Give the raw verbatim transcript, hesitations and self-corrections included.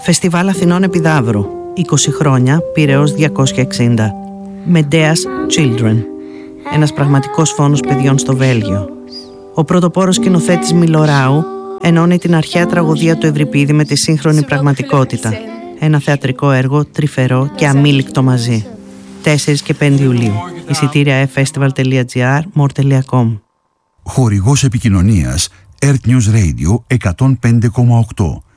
Φεστιβάλ Αθηνών Επιδαύρου, είκοσι χρόνια, Πειραιώς διακόσια εξήντα. Medea's Children, ένας πραγματικός φόνος παιδιών στο Βέλγιο. Ο πρωτοπόρος σκηνοθέτης Μιλοράου ενώνει την αρχαία τραγωδία του Ευρυπίδη με τη σύγχρονη πραγματικότητα. Ένα θεατρικό έργο τρυφερό και αμήλικτο μαζί. τέσσερις και πέντε Ιουλίου. Εισιτήρια e festival τελεία gr, more τελεία com. Χορηγός επικοινωνίας Earth News Radio εκατόν πέντε κόμμα οκτώ.